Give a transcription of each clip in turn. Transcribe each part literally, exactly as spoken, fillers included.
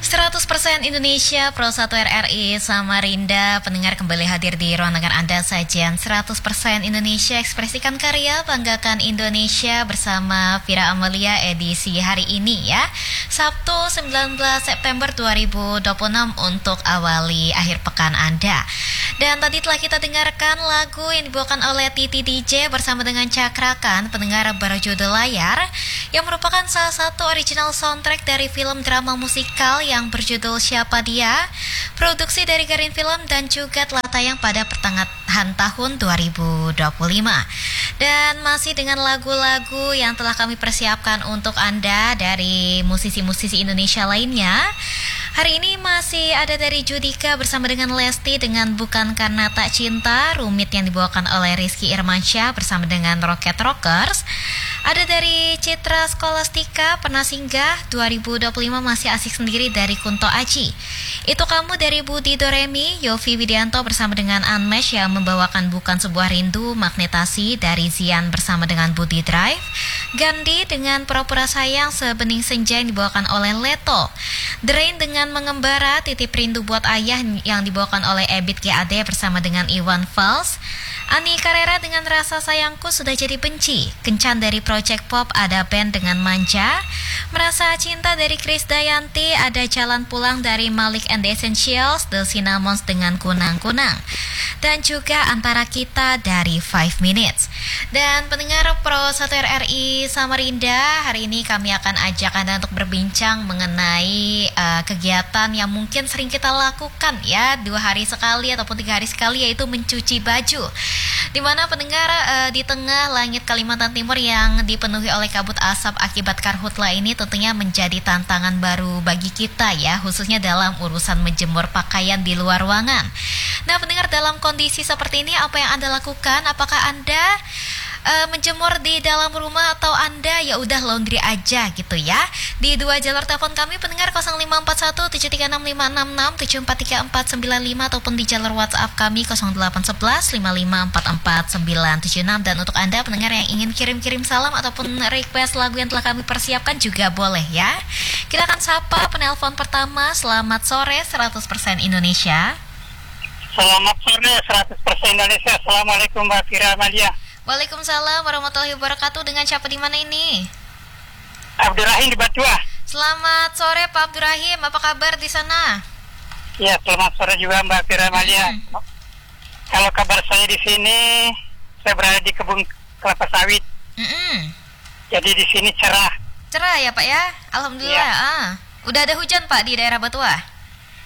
seratus persen Indonesia Pro satu R R I Samarinda. Pendengar kembali hadir di ruang dengar Anda, sajian seratus persen Indonesia, ekspresikan karya, banggakan Indonesia bersama Vira Amalia edisi hari ini ya, Sabtu sembilan belas September dua ribu dua puluh enam, untuk awali akhir pekan Anda. Dan tadi telah kita dengarkan lagu yang dibawakan oleh Titi D J bersama dengan Cakrakan, pendengar berjudul Layar, yang merupakan salah satu original soundtrack dari film drama musikal yang berjudul Siapa Dia, produksi dari Garin Film dan juga telah tayang pada pertengahan tahun dua ribu dua puluh lima. Dan masih dengan lagu-lagu yang telah kami persiapkan untuk Anda dari musisi-musisi Indonesia lainnya. Hari ini masih ada dari Judika bersama dengan Lesti dengan Bukan Karena Tak Cinta, Rumit yang dibawakan oleh Rizky Irmansyah bersama dengan Rocket Rockers. Ada dari Citra Skolastika, Pernah Singgah dua ribu dua puluh lima, masih asik sendiri dari Kunto Aji. Itu Kamu dari Budi Doremi, Yofi Widianto bersama dengan Unmesh yang membawakan Bukan Sebuah Rindu, Magnetasi dari Zian bersama dengan Budi Drive. Gandhi dengan Pura-Pura Sayang, Sebening Senja yang dibawakan oleh Leto. Drain dengan Mengembara, Titip Rindu Buat Ayah yang dibawakan oleh Ebit G A D bersama dengan Iwan Fals. Ani Carrera dengan Rasa Sayangku Sudah Jadi Benci. Kencan dari Project Pop, ada Band dengan Manja. Merasa Cinta dari Chris Dayanti, ada Jalan Pulang dari Malik and the Essentials, The Cinnamons dengan Kunang-Kunang, dan juga Antara Kita dari Five Minutes. Dan pendengar Pro satu R R I Samarinda, hari ini kami akan ajak Anda untuk berbincang mengenai uh, kegiatan yang mungkin sering kita lakukan ya, dua hari sekali ataupun tiga hari sekali, yaitu mencuci baju. Di mana pendengar, uh, di tengah langit Kalimantan Timur yang dipenuhi oleh kabut asap akibat karhutla ini tentunya menjadi tantangan baru bagi kita ya, khususnya dalam urusan menjemur pakaian di luar ruangan. Nah pendengar, dalam kondisi seperti ini apa yang Anda lakukan? Apakah Anda Uh, menjemur di dalam rumah atau Anda ya udah laundry aja gitu ya? Di dua jalur telepon kami pendengar, nol lima empat satu tujuh tiga enam lima enam enam tujuh empat tiga empat sembilan lima, ataupun di jalur WhatsApp kami nol delapan satu satu lima lima empat empat sembilan tujuh enam. Dan untuk Anda pendengar yang ingin kirim-kirim salam ataupun request lagu yang telah kami persiapkan juga boleh ya. Kita akan sapa penelpon pertama. Selamat sore seratus persen Indonesia. Selamat sore seratus persen Indonesia. Assalamualaikum Mbak Vira Amalia. Waalaikumsalam warahmatullahi wabarakatuh. Dengan siapa di mana ini? Abdurrahim di Batua. Selamat sore Pak Abdurrahim, apa kabar di sana? Ya, selamat sore juga Mbak Vira Amalia. Hmm. Kalau kabar saya di sini, saya berada di kebun kelapa sawit. Hmm. Jadi di sini cerah. Cerah ya Pak ya? Alhamdulillah. Ya. Ah. Udah ada hujan Pak di daerah Batua?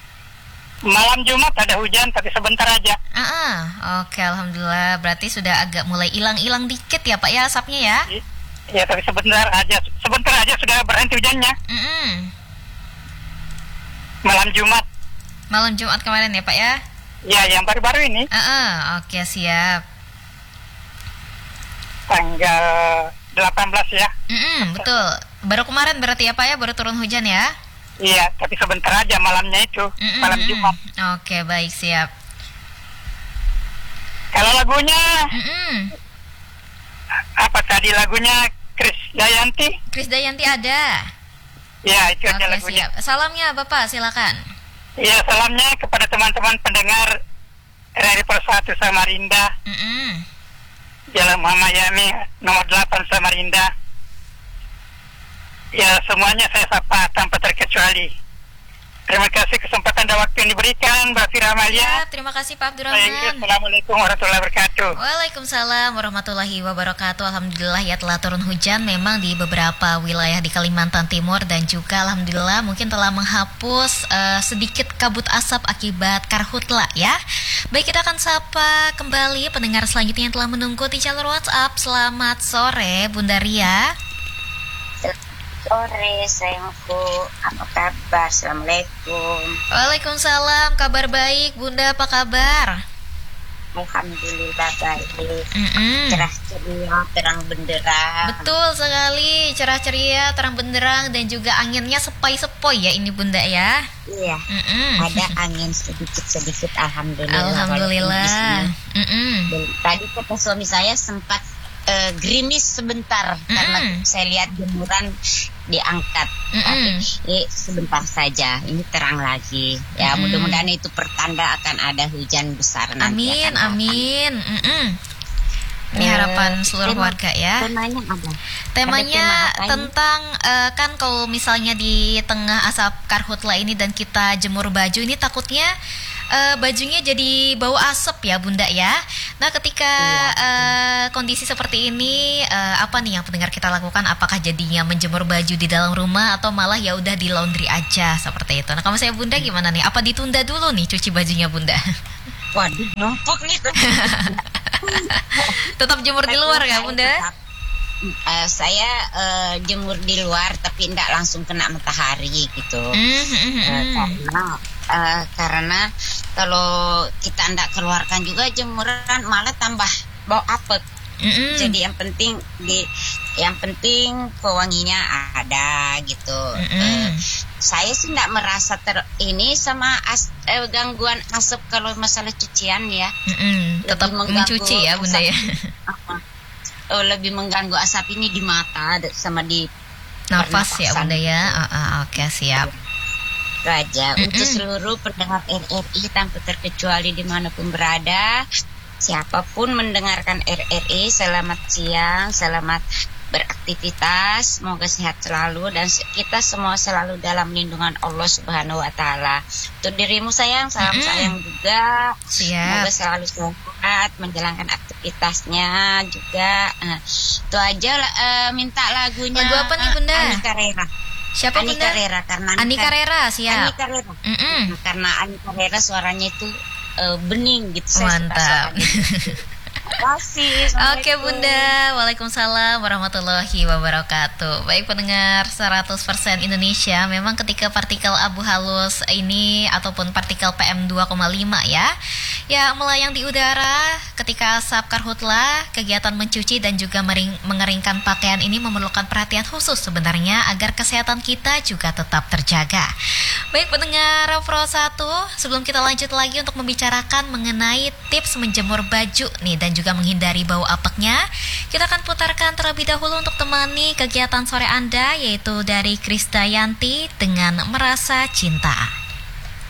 Malam Jumat ada hujan, tapi sebentar aja. Uh-uh. Oke, alhamdulillah. Berarti sudah agak mulai hilang-hilang dikit ya Pak ya asapnya ya? Ya, tapi sebentar aja, sebentar aja sudah berhenti hujannya. Mm-mm. Malam Jumat. Malam Jumat kemarin ya Pak ya? Ya, yang baru-baru ini. Uh-uh. Oke, siap. Tanggal delapan belas ya. Mm-mm, betul. Baru kemarin berarti ya Pak ya, baru turun hujan ya? Iya, tapi sebentar aja malamnya itu, Mm-mm. malam Jumat. Oke, baik, siap. Kalau lagunya, Mm-mm. apa tadi lagunya Chris Dayanti? Chris Dayanti ada. Ya, itu aja Oke, lagunya. Siap. Salamnya Bapak, silakan. Ya, salamnya kepada teman-teman pendengar R R I Pro satu Samarinda. Mm-mm. Jalan Muhammad Yami, nomor delapan Samarinda. Ya, semuanya saya sapa tanpa terkecuali. Terima kasih kesempatan dan waktu yang diberikan Mbak Vira Amalia. Ya, terima kasih Pak Abdurrahman. Assalamualaikum warahmatullahi wabarakatuh. Waalaikumsalam warahmatullahi wabarakatuh. Alhamdulillah ya, telah turun hujan memang di beberapa wilayah di Kalimantan Timur, dan juga alhamdulillah mungkin telah menghapus uh, sedikit kabut asap akibat karhutla ya. Baik, kita akan sapa kembali pendengar selanjutnya yang telah menunggu di jalur WhatsApp. Selamat sore Bunda Ria. Sore sayangku, apa kabar? Assalamualaikum. Waalaikumsalam, kabar baik Bunda, apa kabar? Alhamdulillah baik. Mm-mm. Cerah ceria, terang benderang. Betul sekali, cerah ceria, terang benderang, dan juga anginnya sepoi-sepoi ya ini Bunda ya. Iya. Mm-mm. Ada angin sedikit-sedikit, alhamdulillah. Alhamdulillah. Tadi kata suami saya sempat Uh, uh, gerimis sebentar mm-hmm. karena saya lihat jemuran diangkat, mm-hmm. tapi eh, sebentar saja ini terang lagi. Ya mm-hmm. mudah-mudahan itu pertanda akan ada hujan besar nanti. Amin, amin. Mm-hmm. Ini harapan seluruh tema, warga ya. Temanya apa? Temanya tema tentang uh, kan kalau misalnya di tengah asap karhutla ini dan kita jemur baju ini takutnya uh, bajunya jadi bau asap ya Bunda ya. Nah ketika iya. uh, kondisi seperti ini uh, apa nih yang pendengar kita lakukan? Apakah jadinya menjemur baju di dalam rumah atau malah ya udah di laundry aja seperti itu? Nah kalau saya Bunda gimana nih? Apa ditunda dulu nih cuci bajunya Bunda? Waduh numpuk nih. Tetap jemur di luar ya Bunda? Tetap, uh, saya uh, jemur di luar tapi tidak langsung kena matahari gitu. Mm-hmm. uh, karena uh, karena kalau kita tidak keluarkan juga jemuran malah tambah bau apek. Mm-hmm. Jadi yang penting di yang penting pewanginya ada gitu. Mm-hmm. uh, Saya sih tidak merasa ter ini sama as, eh, gangguan asap kalau masalah cucian ya. Mm-mm, tetap mencuci ya Bunda ya. Oh, lebih mengganggu asap ini di mata sama di nafas ya Bunda ya. Uh, uh, Oke okay, siap. Itu aja. Mm-mm. Untuk seluruh pendengar R R I tanpa terkecuali dimanapun berada, siapapun mendengarkan R R I, selamat siang, selamat beraktivitas, semoga sehat selalu dan kita semua selalu dalam lindungan Allah Subhanahu wa taala. Untuk dirimu sayang, salam mm-hmm. sayang juga. Siap. Semoga selalu sehat menjalankan aktivitasnya juga. Nah, itu aja uh, minta lagunya. Lagu apa nih Bunda? Ani Carrera. Siapa Ani Bunda? Carrera karena Ani Carrera, siap. Ani Carrera. Mm-hmm. Karena Ani Carrera suaranya itu uh, bening gitu. Mantap. Kasih. Oke Bunda, Waalaikumsalam warahmatullahi wabarakatuh. Baik pendengar seratus persen Indonesia, memang ketika partikel abu halus ini ataupun partikel P M dua koma lima ya, ya melayang di udara ketika asap karhutla, kegiatan mencuci dan juga mering- mengeringkan pakaian ini memerlukan perhatian khusus sebenarnya agar kesehatan kita juga tetap terjaga. Baik pendengar Pro satu, sebelum kita lanjut lagi untuk membicarakan mengenai tips menjemur baju nih dan juga menghindari bau apeknya, kita akan putarkan terlebih dahulu untuk temani kegiatan sore Anda, yaitu dari Krisdayanti dengan Merasa Cinta.